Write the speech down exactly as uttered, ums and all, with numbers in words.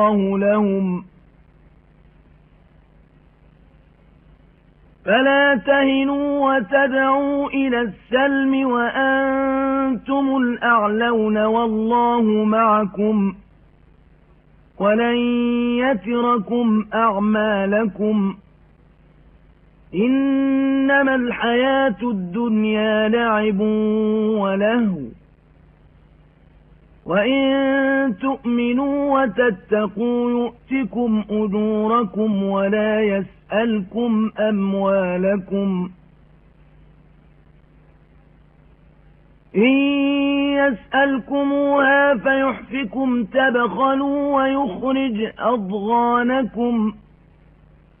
الله لهم فلا تهنوا وتدعوا إلى السلم وأنتم الأعلون والله معكم ولن يتركم أعمالكم إنما الحياة الدنيا لعب ولهو وإن تؤمنوا وتتقوا يؤتكم أجوركم ولا يسألكم أموالكم إن يسألكموها فيحفكم تبخلوا ويخرج أضغانكم